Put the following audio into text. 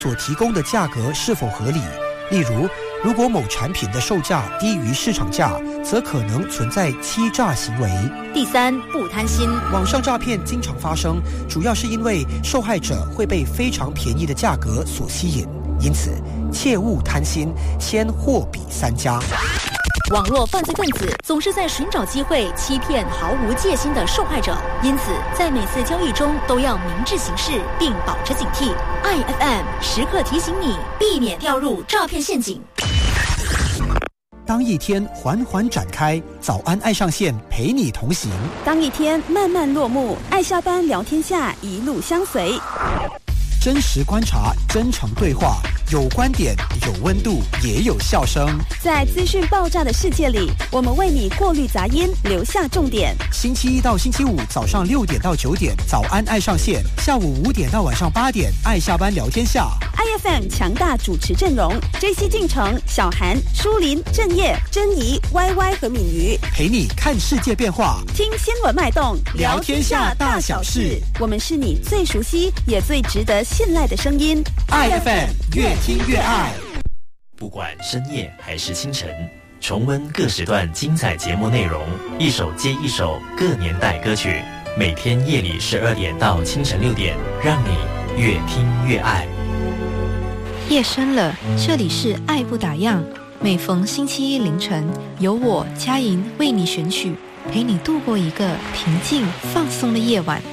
所提供的价格是否合理。例如，如果某产品的售价低于市场价，则可能存在欺诈行为。 第三，不贪心。 网上诈骗经常发生，主要是因为受害者会被非常便宜的价格所吸引，因此切勿贪心，先货比三家。 网络犯罪分子总是在寻找机会欺骗毫无戒心的受害者，因此在每次交易中都要明智行事，并保持警惕。IFM 时刻提醒你，避免掉入诈骗陷阱。 当一天缓缓展开，早安爱上线陪你同行； 当一天慢慢落幕，爱下班聊天下一路相随。 真实观察，真诚对话，有观点，有温度，也有笑声。 在资讯爆炸的世界里，我们为你过滤杂音，留下重点。 星期一到星期五早上6点到9点，早安爱上线；下午5点到晚上8点，爱下班聊天下。 IFM 强大主持阵容：JC进城、小韩、舒林、郑业、珍怡、YY 和敏瑜， 陪你看世界变化， 听新闻脉动， 聊天下大小事。 我们是你最熟悉也最值得信赖的声音。 IFM 越听越爱。 不管深夜还是清晨，重温各时段精彩节目内容，一首接一首各年代歌曲，每天夜里12点到清晨6点，让你越听越爱。 夜深了，这里是爱不打烊，每逢星期一凌晨，由我佳莹为你选曲，陪你度过一个平静放松的夜晚。